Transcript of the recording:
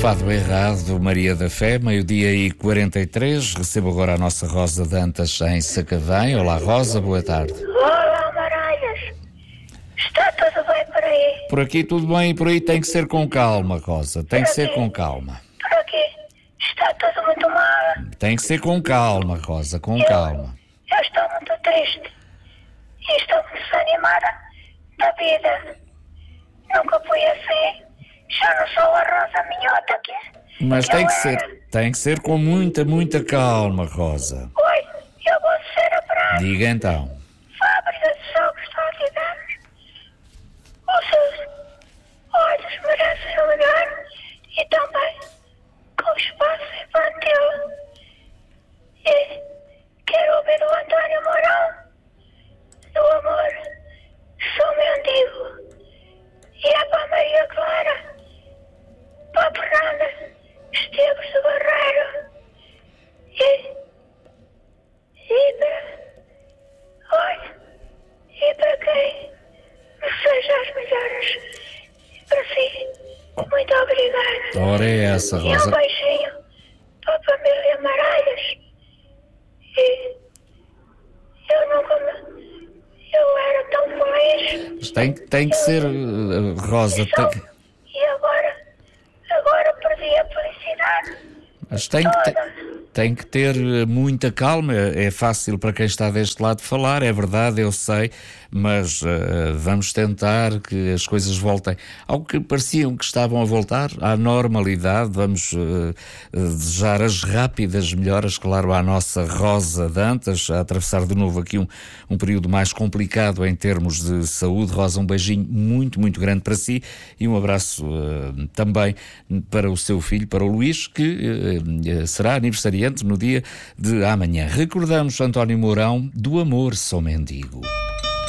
Fado errado, Maria da Fé, 12h43. Recebo agora a nossa Rosa Dantas em Sacavém. Olá, Rosa, boa tarde. Olá, Maralhas. Está tudo bem por aí? Por aqui tudo bem e por aí tem que ser com calma, Rosa. Tem que ser com calma. Por aqui está tudo muito mal. Tem que ser com calma, Rosa, com calma. Eu estou muito triste e estou desanimada da vida. Nunca fui assim. Já não sou a Rosa Minhota Mas tem que ser com muita calma, Rosa. Oi, eu vou ser a praia. Diga então. Fábrica de jogos solidários. Os seus olhos merecem olhar e também com o espaço infantil. E quero ouvir do António Mourão, do amor, sou mendigo. E é para a Maria Clara, para a Fernanda Esteves de Barreiro e para quem deseja as melhoras para si. Muito obrigada. Ora é essa, E Rosa. um beijinho para a família Maralhas. E eu era tão feliz. Mas tem que ser, Rosa. E agora perdi a felicidade. Mas tem que ter muita calma. É fácil para quem está deste lado falar, é verdade, eu sei, mas vamos tentar que as coisas voltem ao que pareciam que estavam a voltar, à normalidade. Vamos desejar as rápidas melhoras, claro, à nossa Rosa Dantas, a atravessar de novo aqui um período mais complicado em termos de saúde. Rosa, um beijinho muito grande para si e um abraço também para o seu filho, para o Luís, que será aniversariante no dia de amanhã. Recordamos António Mourão, do amor sou mendigo.